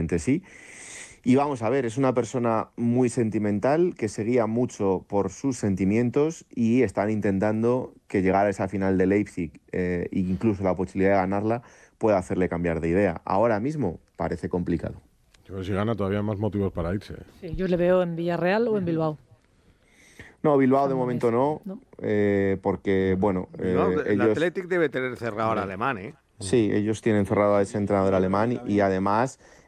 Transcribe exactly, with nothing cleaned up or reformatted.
posiblemente sí. Y vamos a ver, es una persona muy sentimental que se guía mucho por sus sentimientos y están intentando que llegar a esa final de Leipzig eh, e incluso la posibilidad de ganarla pueda hacerle cambiar de idea. Ahora mismo parece complicado. Yo creo que si gana todavía más motivos para irse. Sí, yo le veo en Villarreal o en Bilbao. No, Bilbao San de Mamés, momento no, ¿no? eh, porque, bueno, Bilbao, eh, el ellos... Athletic debe tener cerrado al alemán, ¿eh? Sí, ellos tienen cerrado a ese entrenador alemán y además